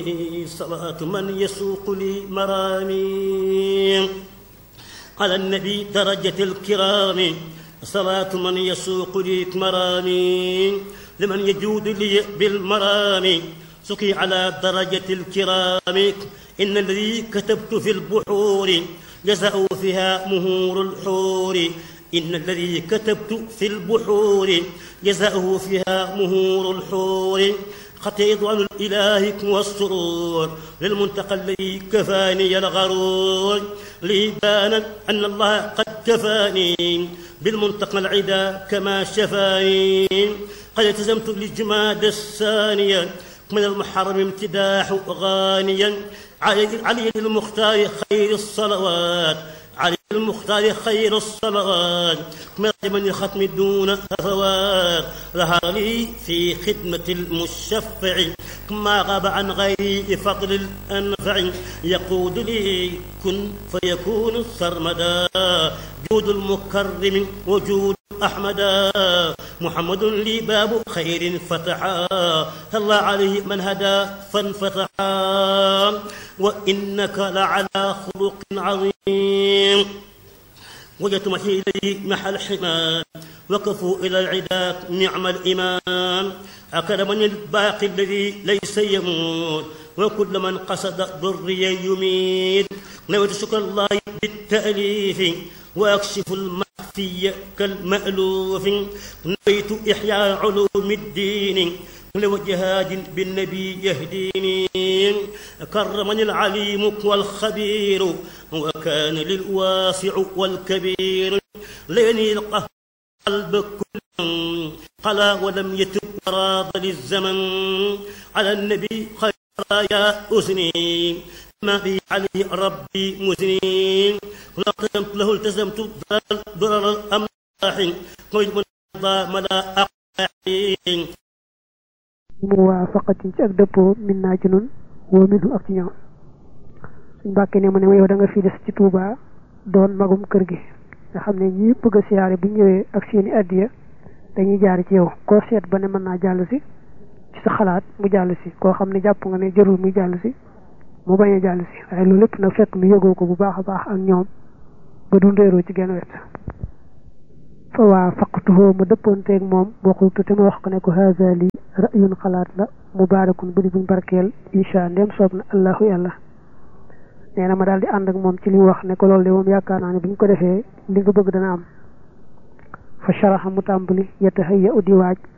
صلاة من يسوق لي مرامي على النبي درجة الكرام صلاة من يسوق لي مرامي لمن يجود لي بالمرام سقي على درجة الكرام إن الذي كتبت في البحور جزاء فيها مهور الحور إن الذي كتبت في البحور جزاؤه فيها مهور الحور خطيط عن الإله والسرور للمنتقى الذي كفاني الغرور لي بان أن الله قد كفاني بالمنتقى العدا كما شفاني قد التزمت للجماد الثانية من المحرم امتداح غانيا علي المختار خير الصلوات علي المختار خير الصلوات من الختم دون هفوات ظهر لي في خدمة المشفع ما غاب عن غيري فضل الأنفع يقود لي كن فيكون سرمدا جود المكرم وجود أحمدا محمد لي باب خير فتحا الله عليه من هدى فانفتحا وإنك لعلى خلق عظيم وجدت محي إليه محل حمام وقفوا إلى العداء نعم الإمام أكرمني الباقي الذي ليس يموت وكل من قصد ضري يميت نويت شكر الله بالتأليف وأكشف المخفي كالمألوف نويت إحياء علوم الدين لوجهاد بالنبي يهديني كرمني العليم والخبير وكان للواسع والكبير ليني القلب كل قلا ولم يتب راض للزمن على النبي خير يا أسني ما بي عليه ربي مسنين لقدمت له التزمت ضرر الأملاح قيد من ملا أقاحين muwaafaqatin ci ak dëppoo min naa ci nun woo minhu ak ci ñoom suñ bàkkee ne mu ne ma yow da nga fi des ci Touba doon magum kër gi nga xam ne ñi bëgg a siyaare bu ñëwee ak seeni addiya dañuy jaar ci yow koo seet ba ne mën naa jàll si ci sa xalaat mu jàll si koo xam ne jàpp nga ne jërul muy jàll si mu bañ a jàll si waaye loolu lépp nag fekk nu yëgoo ko bu baax a baax ak ñoom ba du réeroo ci genn wet fa waafaqtuhu ma dëppoonteeg moom waxultu te ma wax ko ne ko haza li ra'yun xalaat la mubaarakun bu di buñ barkeel insha ndem soob na allahu yàlla nee na ma daal di ànd ak moom ci li mu wax ne ko loolu de moom yaakaar naa ne bu ñu ko defee li nga bëgg dana am fa sharaxa mu tàmbali yatahayya di waaj